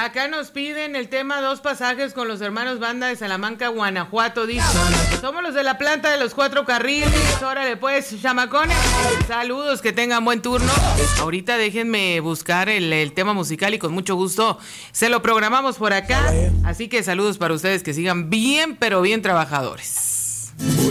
Acá nos piden el tema Dos Pasajes con los hermanos Banda de Salamanca, Guanajuato. Dice, somos los de la planta de los 4 carriles. Órale pues, chamacones. Saludos, que tengan buen turno. Ahorita déjenme buscar el tema musical y con mucho gusto se lo programamos por acá. Así que saludos para ustedes, que sigan bien, pero bien trabajadores.